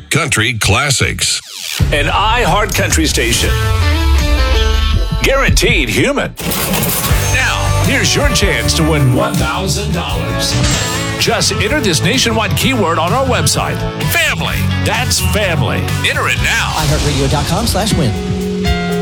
Country classics. An iHeart Country station. Guaranteed human. Now, here's your chance to win $1,000. Just enter this nationwide keyword on our website. Family. That's family. Enter it now. iHeartRadio.com/win.